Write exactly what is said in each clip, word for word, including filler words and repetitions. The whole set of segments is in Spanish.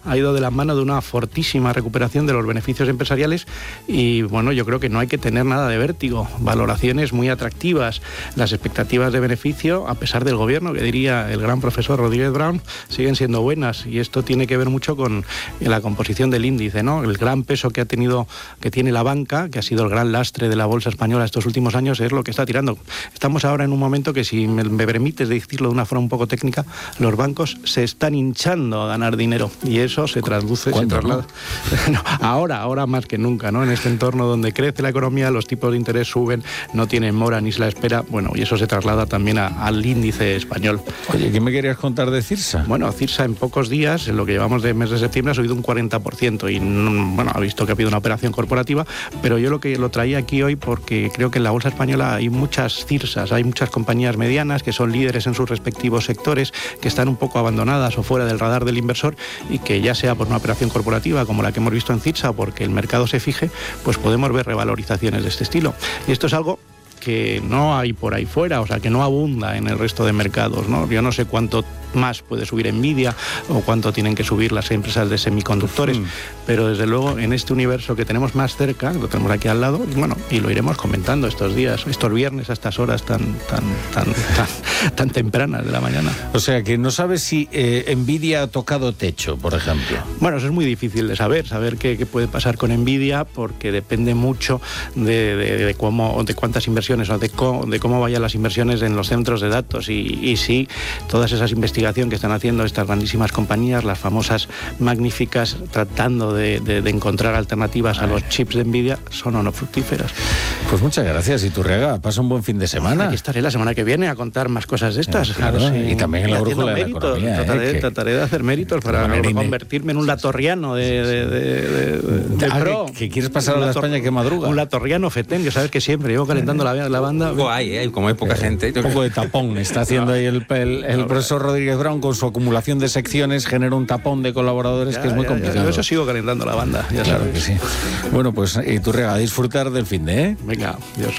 ha ido de la mano de una fortísima recuperación de los beneficios empresariales y bueno, yo creo que no hay que tener nada de vértigo, valoraciones muy atractivas, las expectativas de beneficio, a pesar del gobierno, que diría el gran profesor Rodríguez Brown, siguen siendo buenas y esto tiene que ver mucho con la composición del índice, ¿no? El gran peso que ha tenido, que tiene la banca, que ha sido el gran lastre de la bolsa española estos últimos años, es lo que está tirando. Estamos ahora en un momento que, si me, me permites decirlo de una forma un poco técnica, los bancos se están hinchando a ganar dinero y eso se traduce, se traslada. No, ahora, ahora más que nunca, ¿no? En este entorno donde crece la economía, los tipos de interés suben, no tienen mora ni se la espera, bueno, y eso se traslada también a, al índice español. Oye, ¿qué me querías contar de Cirsa? Bueno, Cirsa en pocos días, en lo que llevamos de mes de septiembre, ha subido un cuarenta por ciento y, bueno, ha visto que ha habido una operación corporativa, pero yo lo que lo traía aquí hoy porque creo que en la bolsa española hay muchas Cirsas, hay muchas compañías medianas que son líderes en sus respectivos sectores, que están un poco abandonadas o fuera del radar del inversor y que, ya sea por una operación corporativa como la que hemos visto en Cirsa o porque el mercado se fije, pues podemos ver revalorizaciones de este estilo. Y esto es algo que no hay por ahí fuera, o sea, que no abunda en el resto de mercados, ¿no? Yo no sé cuánto más puede subir Nvidia o cuánto tienen que subir las empresas de semiconductores, mm. pero desde luego en este universo que tenemos más cerca, lo tenemos aquí al lado, y bueno, y lo iremos comentando estos días, estos viernes a estas horas tan tan tan tan, tan tempranas de la mañana. O sea, que no sabes si eh, Nvidia ha tocado techo, por ejemplo. Bueno, eso es muy difícil de saber, saber qué, qué puede pasar con Nvidia, porque depende mucho de, de, de cómo, de cuántas inversiones o de cómo, de cómo vayan las inversiones en los centros de datos y, y si todas esas investigaciones que están haciendo estas grandísimas compañías, las famosas magníficas, tratando de, de, de encontrar alternativas a los chips de Nvidia, son o no fructíferas. Pues muchas gracias, Iturriaga. Pasa un buen fin de semana. Aquí estaré la semana que viene a contar más cosas de estas. Claro, claro, sí. Y también en la brújula de la economía. Trataré, ¿eh? que... trataré de hacer méritos para no convertirme en un latorriano de, de, de, de, de ah, pro. Que, que quieres pasar a la España que madruga. Un latorriano fetén, que sabes que siempre llevo calentando la, la banda. Poco hay, ¿eh? Como hay poca eh, gente. Un poco de tapón está haciendo ahí el, el, el profesor Rodríguez Brown, con su acumulación de secciones, genera un tapón de colaboradores ya, que es muy ya, complicado. Yo eso sigo calentando la banda, ya claro sabes. Que sí. Bueno, pues Iturriaga, a disfrutar del fin de, ¿eh? Venga, Dios.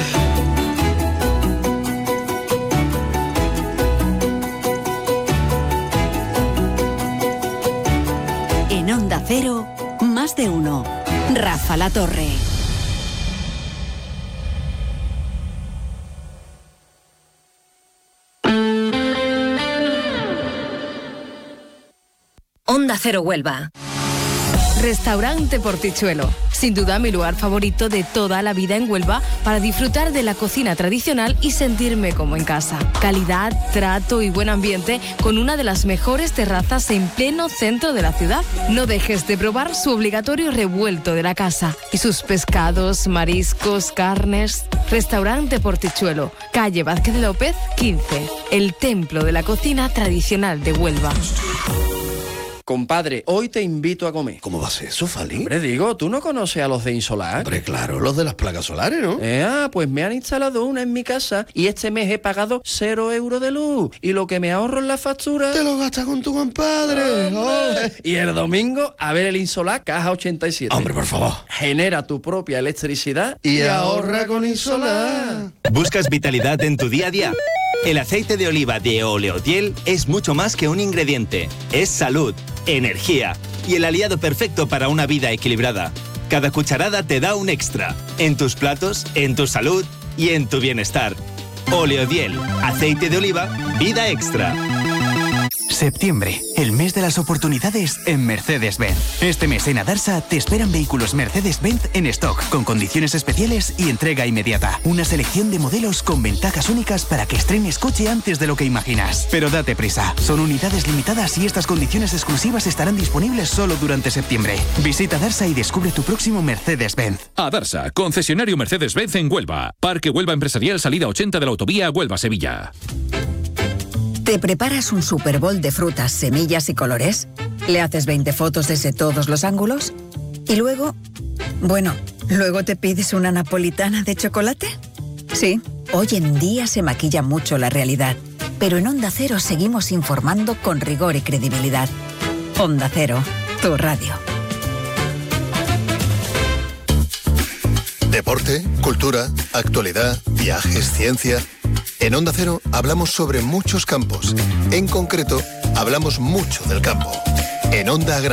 En Onda Cero, más de uno. Rafa La Torre. Onda Cero Huelva. Restaurante Portichuelo. Sin duda mi lugar favorito de toda la vida en Huelva para disfrutar de la cocina tradicional y sentirme como en casa. Calidad, trato y buen ambiente con una de las mejores terrazas en pleno centro de la ciudad. No dejes de probar su obligatorio revuelto de la casa y sus pescados, mariscos, carnes. Restaurante Portichuelo, calle Vázquez López, quince. El templo de la cocina tradicional de Huelva. Compadre, hoy te invito a comer. ¿Cómo va a ser eso, Fali? Hombre, digo, ¿tú no conoces a los de Insolar? Hombre, claro, los de las placas solares, ¿no? Eh, ah, pues me han instalado una en mi casa y este mes he pagado cero euros de luz. Y lo que me ahorro en la factura... ¡Te lo gastas con tu compadre! Oh, y el domingo, a ver el Insolar Caja ochenta y siete. Hombre, por favor. Genera tu propia electricidad y, y ahorra con Insolar. ¿Buscas vitalidad en tu día a día? El aceite de oliva de Oleodiel es mucho más que un ingrediente. Es salud, energía y el aliado perfecto para una vida equilibrada. Cada cucharada te da un extra. En tus platos, en tu salud y en tu bienestar. Oleodiel, aceite de oliva, vida extra. Septiembre, el mes de las oportunidades en Mercedes-Benz. Este mes en Adarsa te esperan vehículos Mercedes-Benz en stock, con condiciones especiales y entrega inmediata. Una selección de modelos con ventajas únicas para que estrenes coche antes de lo que imaginas. Pero date prisa, son unidades limitadas y estas condiciones exclusivas estarán disponibles solo durante septiembre. Visita Adarsa y descubre tu próximo Mercedes-Benz. Adarsa, concesionario Mercedes-Benz en Huelva. Parque Huelva Empresarial, salida ochenta de la autovía Huelva-Sevilla. ¿Te preparas un Super Bowl de frutas, semillas y colores? ¿Le haces veinte fotos desde todos los ángulos? ¿Y luego? Bueno, ¿luego te pides una napolitana de chocolate? Sí, hoy en día se maquilla mucho la realidad, pero en Onda Cero seguimos informando con rigor y credibilidad. Onda Cero, tu radio. Deporte, cultura, actualidad, viajes, ciencia... En Onda Cero hablamos sobre muchos campos. En concreto, hablamos mucho del campo. En Onda Agraria.